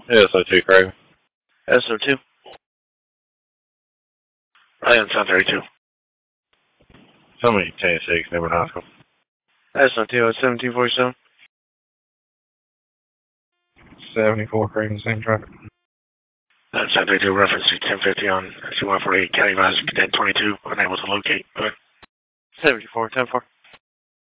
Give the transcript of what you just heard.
SO2, Craig. SO2. I am 732. Tell me, Tennessee, Newman High School. SO2 at 1747. 74, Craig, same traffic. 732, reference to 1050 on 2148, County Advisor, Cadet 22, unable to locate. Go ahead. 74, 10-4.